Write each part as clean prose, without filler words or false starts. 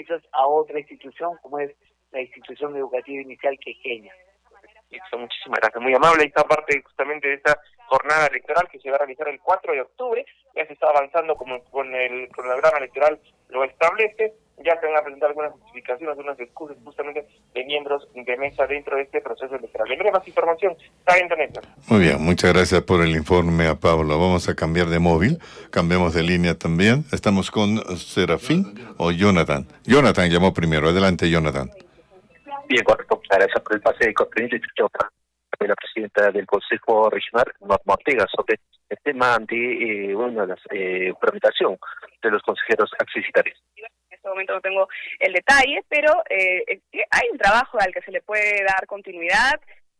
mesas a otra institución como es la institución educativa inicial quequeña. Listo, muchísimas gracias, muy amable. Esta parte justamente de esta jornada electoral que se va a realizar el 4 de octubre, ya se está avanzando como con el programa electoral lo establece, ya se van a presentar algunas justificaciones, algunas excusas justamente de miembros de mesa dentro de este proceso electoral. En breve más información, está en internet. Muy bien, muchas gracias por el informe a Pablo. Vamos a cambiar de móvil, cambiamos de línea también. Estamos con Serafín o Jonathan. Jonathan llamó primero, adelante Jonathan. Bien, correcto. Gracias por el pase de contenido de la presidenta del Consejo Regional, Norma Ortega, sobre el tema de la tramitación de los consejeros accesitarios. En este momento no tengo el detalle, pero hay un trabajo al que se le puede dar continuidad,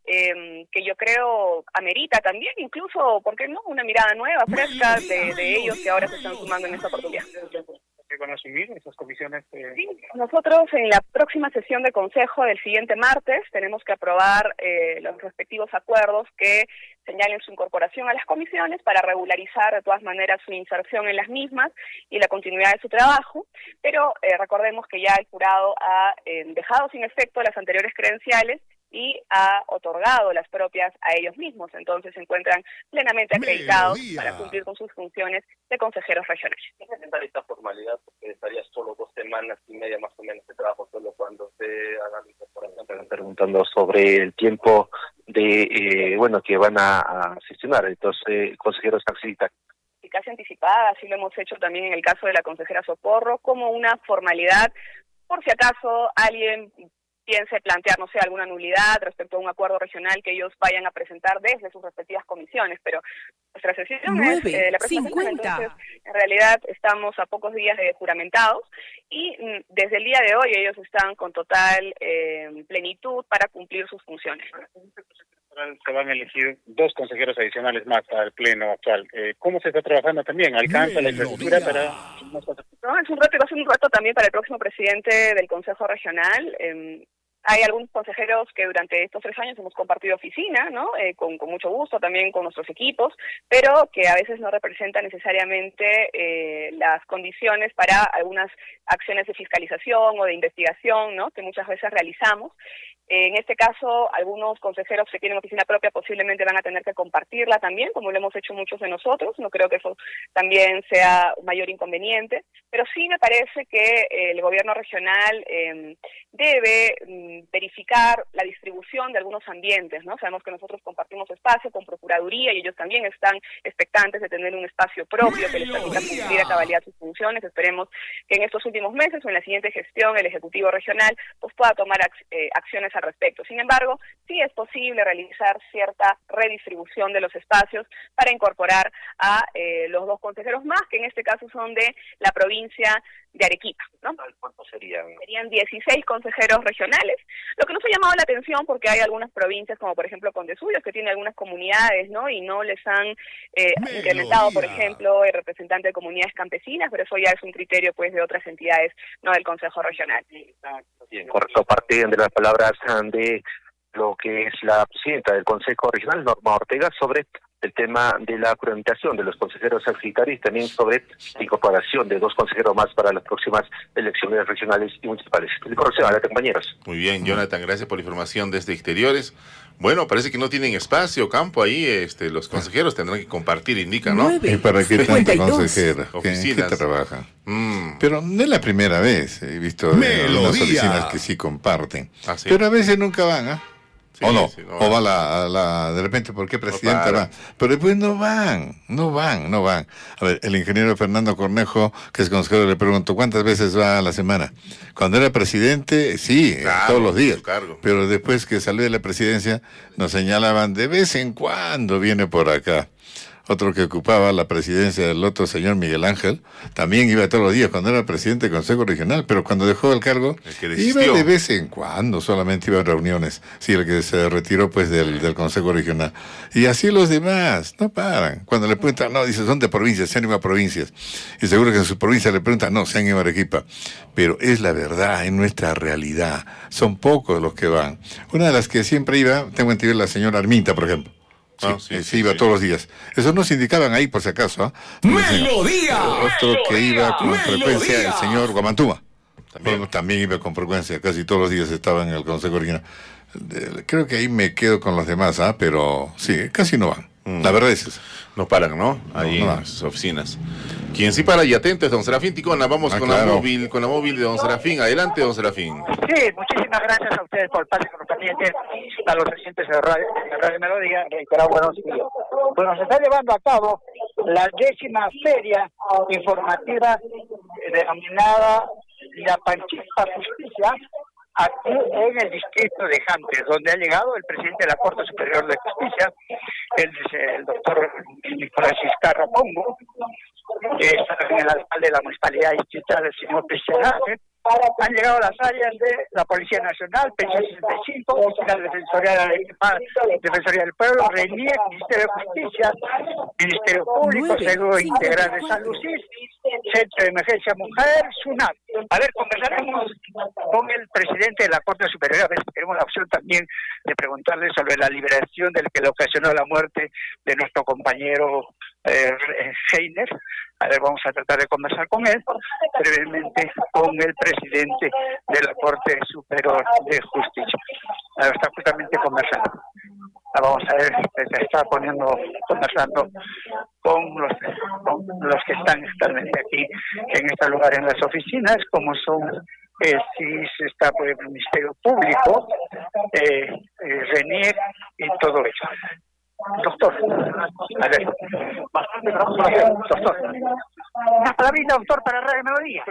que yo creo amerita también, incluso, ¿por qué no?, una mirada nueva, fresca de ellos que ahora se están sumando en esta oportunidad. ¿Van a asumir esas comisiones? Sí, nosotros en la próxima sesión de consejo del siguiente martes tenemos que aprobar los respectivos acuerdos que señalen su incorporación a las comisiones para regularizar de todas maneras su inserción en las mismas y la continuidad de su trabajo, pero recordemos que ya el jurado ha dejado sin efecto las anteriores credenciales y ha otorgado las propias a ellos mismos, entonces se encuentran plenamente acreditados para cumplir con sus funciones de consejeros regionales. ¿Qué representar esta formalidad? Porque estaría solo 2 semanas y media más o menos de trabajo, solo cuando se haga la incorporación. Están preguntando sobre el tiempo de que van a sesionar estos consejeros accesitarios. Casi anticipada, así lo hemos hecho también en el caso de la consejera Socorro, como una formalidad, por si acaso alguien piense plantear, no sé, alguna nulidad respecto a un acuerdo regional que ellos vayan a presentar desde sus respectivas comisiones, pero nuestra sesión es la próxima semana, entonces en realidad estamos a pocos días de juramentados y desde el día de hoy ellos están con total plenitud para cumplir sus funciones. Se van a elegir 2 consejeros adicionales más al pleno actual. ¿Cómo se está trabajando también? ¿Alcanza la infraestructura para...? No, es un reto y va a ser un reto también para el próximo presidente del Consejo Regional. Hay algunos consejeros que durante estos 3 años hemos compartido oficina, ¿no? Con mucho gusto también con nuestros equipos, pero que a veces no representan necesariamente las condiciones para algunas acciones de fiscalización o de investigación, ¿no?, que muchas veces realizamos. En este caso, algunos consejeros que tienen oficina propia posiblemente van a tener que compartirla también, como lo hemos hecho muchos de nosotros. No creo que eso también sea un mayor inconveniente, pero sí me parece que el gobierno regional debe verificar la distribución de algunos ambientes, ¿no? Sabemos que nosotros compartimos espacio con Procuraduría y ellos también están expectantes de tener un espacio propio que les permita cumplir a cabalidad sus funciones. Esperemos que en estos últimos meses o en la siguiente gestión el Ejecutivo Regional pues pueda tomar acciones al respecto. Sin embargo, sí es posible realizar cierta redistribución de los espacios para incorporar a los 2 consejeros más, que en este caso son de la provincia de Arequipa, ¿no? ¿Cuántos serían? Serían 16 consejeros regionales, lo que nos ha llamado la atención porque hay algunas provincias, como por ejemplo Condesuyos, que tiene algunas comunidades, ¿no?, y no les han incrementado, por ejemplo, el representante de comunidades campesinas, pero eso ya es un criterio pues de otras entidades, no del Consejo Regional. Bien, correcto, parte de las palabras de lo que es la presidenta del Consejo Regional, Norma Ortega, sobre el tema de la juramentación de los consejeros accesitarios y también sobre la incorporación de 2 consejeros más para las próximas elecciones regionales y municipales. Adelante, compañeros. Muy bien, Jonathan, gracias por la información desde Exteriores. Bueno, parece que no tienen espacio, campo ahí, los consejeros tendrán que compartir, indica, ¿no? ¿Y para qué tanta consejera? Oficinas. ¿Qué trabaja? Pero no es la primera vez, he visto algunas oficinas que sí comparten. ¿Ah, sí? Pero a veces nunca van, ¿ah? Sí, o no, sí, no, o va de repente, ¿por qué presidente va? Pero después no van. A ver, el ingeniero Fernando Cornejo, que es consejero, le pregunto, ¿cuántas veces va a la semana? Cuando era presidente, sí, todos los días. Pero después que salió de la presidencia, nos señalaban, de vez en cuando viene por acá. Otro que ocupaba la presidencia del otro señor Miguel Ángel, también iba todos los días cuando era presidente del Consejo Regional, pero cuando dejó el cargo, iba de vez en cuando, solamente iba a reuniones. Sí, el que se retiró pues del Consejo Regional. Y así los demás, no paran. Cuando le preguntan, no, dice, son de provincias, se han ido a provincias. Y seguro que en su provincia le preguntan, no, se han ido a Arequipa. Pero es la verdad, es nuestra realidad. Son pocos los que van. Una de las que siempre iba, tengo entendido, la señora Arminta, por ejemplo. Sí, iba todos los días. Eso nos indicaban ahí, por si acaso. ¡Melodía! Otro que iba con frecuencia, el señor Guamantuma. También iba con frecuencia, casi todos los días estaba en el Consejo Regional. Creo que ahí me quedo con los demás, pero sí, casi no van. La verdad es eso. No paran, ¿no? Ahí en las oficinas. Quien sí para y atento es don Serafín Ticona. Vamos con la móvil de don Serafín. Adelante, don Serafín. Sí, muchísimas gracias a ustedes por el pase correspondiente a los oyentes de Radio Melodía. Reiterado, buenos días. Bueno, se está llevando a cabo la 10ª feria informativa denominada La Panchispa Justicia, aquí en el distrito de Jantes, donde ha llegado el presidente de la Corte Superior de Justicia, el doctor Nicolás Vizcarra Pombo, está también el alcalde de la Municipalidad Distrital, el señor Cristian Ángel. Han llegado las áreas de la Policía Nacional, Pensión 65, Oficina Defensoría del Pueblo, RENIEC, Ministerio de Justicia, Ministerio Público, Seguro Integral de Salud, Centro de Emergencia Mujer, SUNAT. A ver, conversaremos con el presidente de la Corte Superior, a ver si tenemos la opción también de preguntarle sobre la liberación del que le ocasionó la muerte de nuestro compañero Heiner. A ver, vamos a tratar de conversar con él, brevemente con el presidente de la Corte Superior de Justicia. A ver, está justamente conversando. Vamos a ver, se está conversando con los que están actualmente aquí en este lugar en las oficinas, como son si está por el Ministerio Público, RENIEC y todo eso. Doctor, a ver, doctor. Una palabrita, doctor, para Radio Melodía.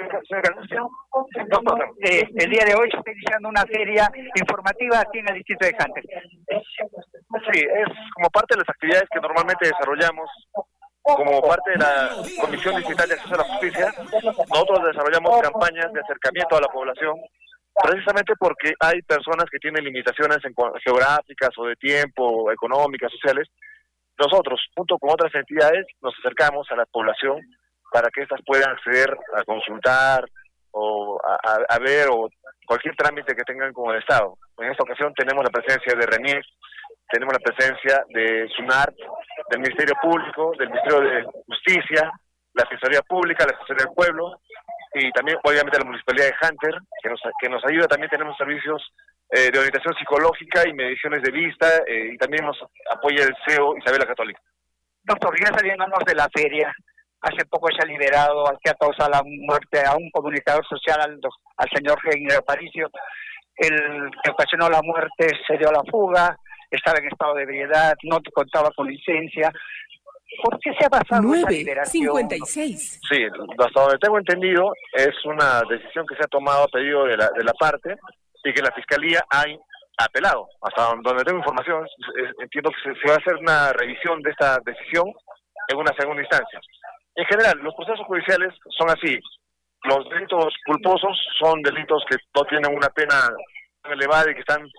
Doctor, el día de hoy se está iniciando una feria informativa aquí en el distrito de Jantes. Sí, es como parte de las actividades que normalmente desarrollamos como parte de la Comisión Distrital de Acceso a la Justicia. Nosotros desarrollamos campañas de acercamiento a la población, precisamente porque hay personas que tienen limitaciones geográficas o de tiempo, económicas, sociales. Nosotros, junto con otras entidades, nos acercamos a la población para que éstas puedan acceder a consultar o a ver o cualquier trámite que tengan con el Estado. En esta ocasión tenemos la presencia de RENIEC, tenemos la presencia de SUNAT, del Ministerio Público, del Ministerio de Justicia, la Defensoría Pública, la Defensoría del Pueblo, y también obviamente la Municipalidad de Hunter, que nos ayuda. También tenemos servicios de orientación psicológica y mediciones de vista, y también nos apoya el CEO Isabel la Católica. Doctor, ya saliéndonos de la feria, hace poco se ha liberado al que ha causado la muerte a un comunicador social, al señor Heiner Aparicio. El que ocasionó la muerte se dio a la fuga, estaba en estado de ebriedad, no contaba con licencia. ¿Por qué se ha basado esa liberación? 9:56. Sí, hasta donde tengo entendido, es una decisión que se ha tomado a pedido de la parte y que la Fiscalía ha apelado. Hasta donde tengo información, entiendo que se va a hacer una revisión de esta decisión en una segunda instancia. En general, los procesos judiciales son así. Los delitos culposos son delitos que no tienen una pena elevada y que están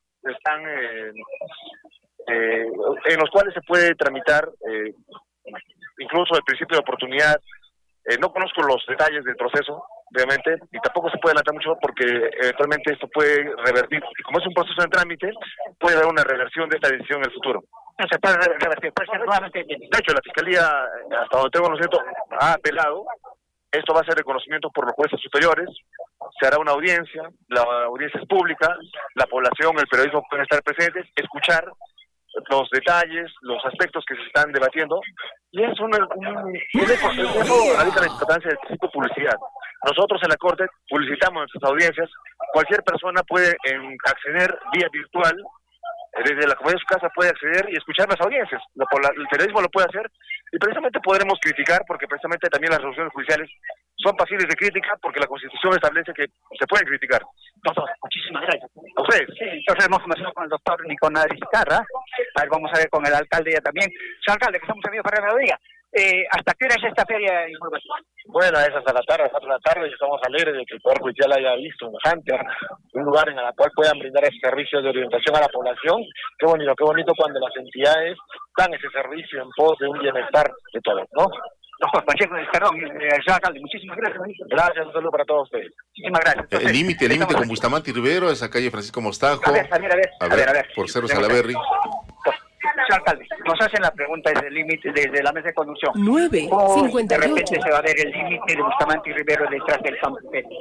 en los cuales se puede tramitar incluso el principio de oportunidad. No conozco los detalles del proceso, obviamente, y tampoco se puede adelantar mucho porque eventualmente esto puede revertir. Y como es un proceso en trámite, puede haber una reversión de esta decisión en el futuro. No se puede revertir, puede ser nuevamente. De hecho, la Fiscalía, hasta donde tengo conocimiento, ha apelado. Esto va a ser reconocimiento por los jueces superiores. Se hará una audiencia, la audiencia es pública, la población, el periodismo pueden estar presentes, escuchar los detalles, los aspectos que se están debatiendo, y es radica la importancia del tipo de publicidad. Nosotros en la Corte publicitamos nuestras audiencias. Cualquier persona puede acceder vía virtual, desde la comodidad de su casa puede acceder y escuchar las audiencias. El periodismo lo puede hacer, y precisamente podremos criticar, porque precisamente también las resoluciones judiciales son pasibles de crítica, porque la Constitución establece que se pueden criticar. Doctor, muchísimas gracias. ¿A ustedes? Sí, entonces hemos conversado con el doctor Nicolás Vizcarra. A ver, vamos a ver con el alcalde ya también. Señor alcalde, que somos amigos para el mediodía. ¿Hasta qué hora es esta feria de información? Bueno, es hasta la tarde, 4 de la tarde, y estamos alegres de que el Poder Judicial haya visto en Hunter un lugar en el cual puedan brindar ese servicio de orientación a la población. Qué bonito cuando las entidades dan ese servicio en pos de un bienestar de todos, ¿no? Doctor Pacheco de Escarrón, señor alcalde, muchísimas gracias. Gracias, un saludo para todos ustedes. Muchísimas gracias. Entonces, el límite con Bustamante y Rivero, esa calle Francisco Mostajo. A ver. Por Cerro Salaberry. Señor alcalde, nos hacen la pregunta desde el límite, desde la mesa de conducción. 9:58. De repente se va a ver el límite de Bustamante y Rivero detrás del campo.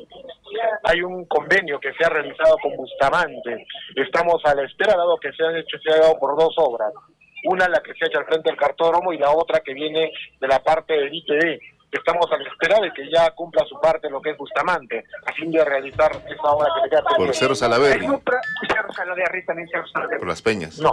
Hay un convenio que se ha realizado con Bustamante. Estamos a la espera, dado que se ha dado por 2 obras. Una la que se ha hecho al frente del cartódromo y la otra que viene de la parte del ITD. Estamos a la espera de que ya cumpla su parte lo que es Bustamante, a fin de realizar esa obra que le queda pendiente. Por Cerro Salaberry. Cerro Salaberry también, Cerro Salaberry. Por Las Peñas. No.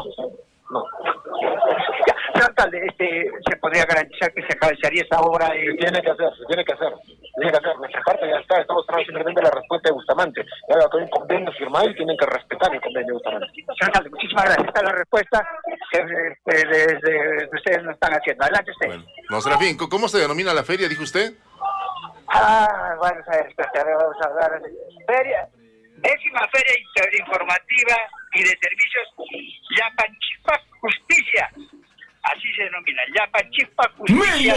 Ya, señor alcalde, ¿se podría garantizar que se cabezaría esa obra? Tiene que hacer. Nuestra parte ya está, estamos esperando simplemente la respuesta de Bustamante. Ya hay un convenio firmado y tienen que respetar el convenio de Bustamante. Señor alcalde, muchísimas gracias. Esta es la respuesta que ustedes no están haciendo. Adelante usted. Bueno, no, Serafín, ¿cómo se denomina la feria, dijo usted? Bueno, vamos a hablar. Feria, 10ª Feria Informativa y de Servicios Yapanchipa Justicia. Así se denomina, Yapanchipa Justicia.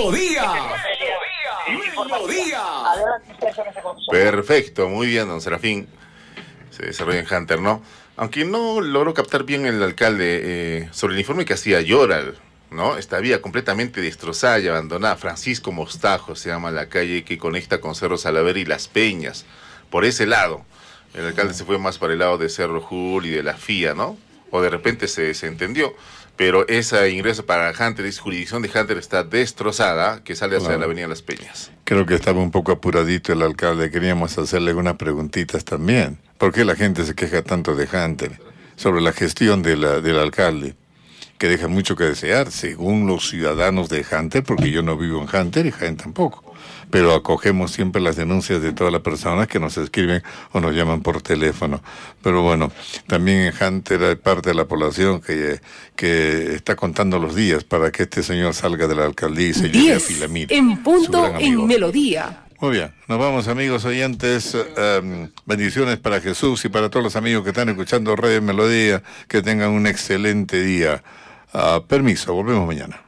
¡Mediodía! Perfecto, muy bien, don Serafín. Se desarrolla en Hunter, ¿no? Aunque no logró captar bien el alcalde sobre el informe que hacía Llorar, ¿no? Esta vía completamente destrozada y abandonada. Francisco Mostajo se llama la calle que conecta con Cerro Salaberry y Las Peñas. Por ese lado. El alcalde se fue más para el lado de Cerro Jul y de la FIA, ¿no? O de repente se entendió. Pero ese ingreso para Hunter, esa jurisdicción de Hunter está destrozada, que sale hacia la avenida Las Peñas. Creo que estaba un poco apuradito el alcalde. Queríamos hacerle unas preguntitas también. ¿Por qué la gente se queja tanto de Hunter? Sobre la gestión del alcalde, que deja mucho que desear, según los ciudadanos de Hunter, porque yo no vivo en Hunter y Jaén tampoco. Pero acogemos siempre las denuncias de todas las personas que nos escriben o nos llaman por teléfono. Pero bueno, también en Hunter hay parte de la población que está contando los días para que este señor salga de la alcaldía y se lleve a Filamir. En punto en Melodía. Muy bien, nos vamos amigos oyentes, bendiciones para Jesús y para todos los amigos que están escuchando Radio Melodía, que tengan un excelente día. Permiso, volvemos mañana.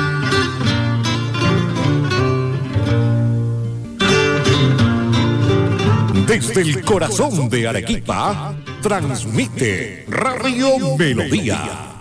Desde el corazón de Arequipa, transmite Radio Melodía.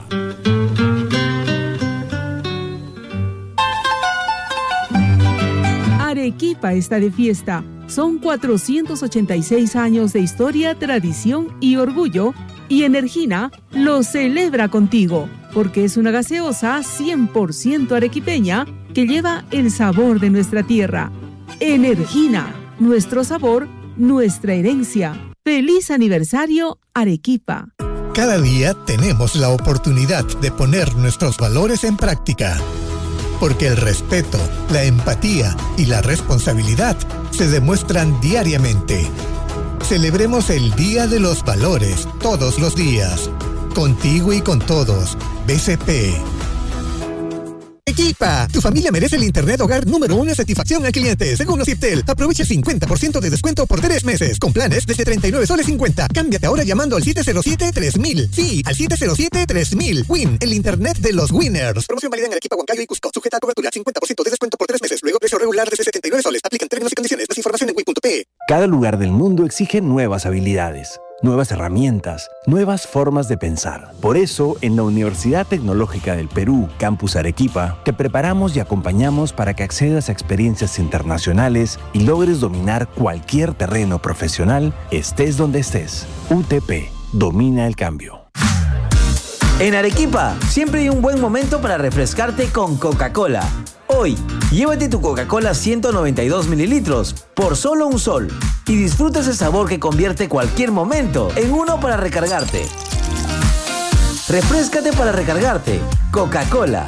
Arequipa está de fiesta. Son 486 años de historia, tradición y orgullo. Y Energina lo celebra contigo, porque es una gaseosa 100% arequipeña que lleva el sabor de nuestra tierra. Energina, nuestro sabor, nuestra herencia. ¡Feliz aniversario, Arequipa! Cada día tenemos la oportunidad de poner nuestros valores en práctica. Porque el respeto, la empatía y la responsabilidad se demuestran diariamente. Celebremos el Día de los Valores todos los días. Contigo y con todos. BCP. Arequipa, tu familia merece el internet hogar número 1 en satisfacción al cliente. Según Ociptel, aprovecha el 50% de descuento por 3 meses, con planes desde 39 soles 50. Cámbiate ahora llamando al 707-3000. Sí, al 707-3000. Win, el internet de los winners. Promoción válida en Arequipa, Huancayo y Cusco. Sujeta a cobertura, 50% de descuento por 3 meses. Luego precio regular desde 79 soles. Aplican términos y condiciones. Más información en win.pe. Cada lugar del mundo exige nuevas habilidades, nuevas herramientas, nuevas formas de pensar. Por eso, en la Universidad Tecnológica del Perú, Campus Arequipa, te preparamos y acompañamos para que accedas a experiencias internacionales y logres dominar cualquier terreno profesional, estés donde estés. UTP, domina el cambio. En Arequipa, siempre hay un buen momento para refrescarte con Coca-Cola. Hoy, llévate tu Coca-Cola 192 mililitros por solo $1 y disfruta ese sabor que convierte cualquier momento en uno para recargarte. Refréscate para recargarte. Coca-Cola.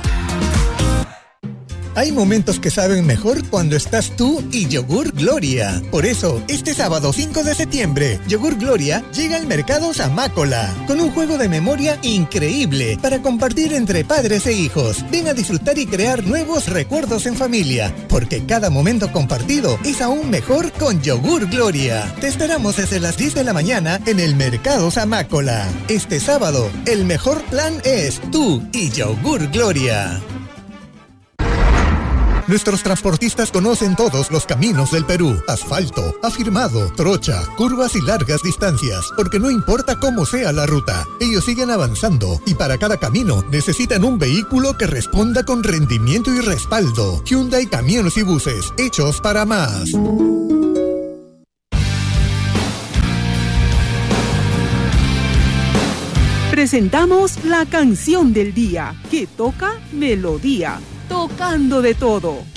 Hay momentos que saben mejor cuando estás tú y Yogur Gloria. Por eso, este sábado 5 de septiembre, Yogur Gloria llega al mercado Zamácola con un juego de memoria increíble para compartir entre padres e hijos. Ven a disfrutar y crear nuevos recuerdos en familia, porque cada momento compartido es aún mejor con Yogur Gloria. Te esperamos desde las 10 de la mañana en el mercado Zamácola. Este sábado, el mejor plan es tú y Yogur Gloria. Nuestros transportistas conocen todos los caminos del Perú. Asfalto, afirmado, trocha, curvas y largas distancias. Porque no importa cómo sea la ruta, ellos siguen avanzando. Y para cada camino necesitan un vehículo que responda con rendimiento y respaldo. Hyundai Camiones y Buses, hechos para más. presentamos la canción del día, que toca melodía, tocando de todo.